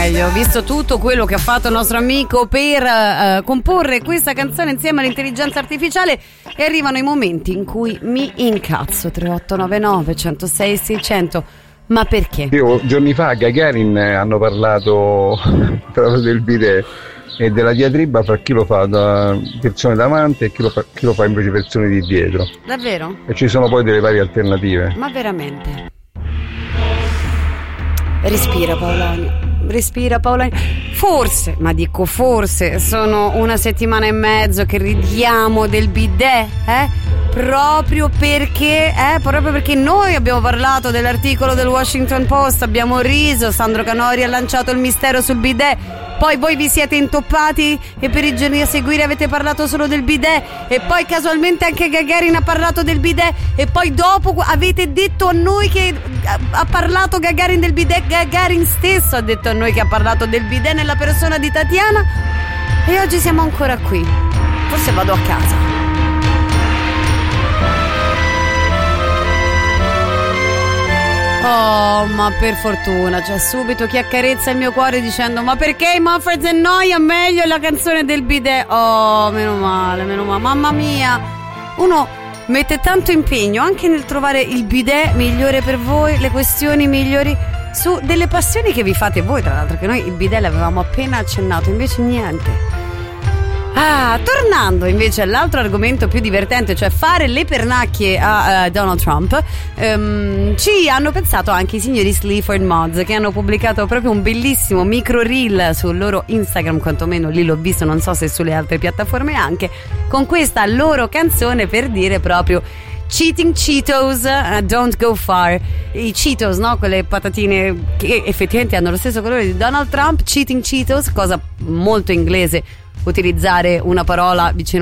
meglio, visto tutto quello che ha fatto il nostro amico per comporre questa canzone insieme all'intelligenza artificiale, e arrivano i momenti in cui mi incazzo. 3899 106 600. Ma perché? Io giorni fa a Gagarin hanno parlato proprio del bidet e della diatriba fra chi lo fa da persone davanti e chi lo fa invece persone di dietro. Davvero? E ci sono poi delle varie alternative. Ma veramente? Respira Paolani. Forse, ma dico forse, sono una settimana e mezzo che ridiamo del bidet, proprio perché noi abbiamo parlato dell'articolo del Washington Post, abbiamo riso, Sandro Canori ha lanciato il mistero sul bidet, poi voi vi siete intoppati e per i giorni a seguire avete parlato solo del bidet, e poi casualmente anche Gagarin ha parlato del bidet, e poi dopo avete detto a noi che ha parlato Gagarin del bidet. Gagarin stesso ha detto a noi che ha parlato del bidet nella persona di Tatiana, e oggi siamo ancora qui. Forse vado a casa. Oh, ma per fortuna c'è subito chi accarezza il mio cuore dicendo: ma perché i Mumford & Noia meglio la canzone del bidet? Oh, meno male, mamma mia, uno mette tanto impegno anche nel trovare il bidet migliore per voi, le questioni migliori su delle passioni che vi fate voi, tra l'altro, che noi il bidet l'avevamo appena accennato, invece niente. Tornando invece all'altro argomento più divertente, cioè fare le pernacchie a Donald Trump, ci hanno pensato anche i signori Sleaford Mods, che hanno pubblicato proprio un bellissimo micro reel sul loro Instagram, quantomeno lì l'ho visto, non so se sulle altre piattaforme anche, con questa loro canzone per dire proprio: Cheating Cheetos, don't go far. I Cheetos, no? Quelle patatine che effettivamente hanno lo stesso colore di Donald Trump. Cheating Cheetos, cosa molto inglese utilizzare una parola vicino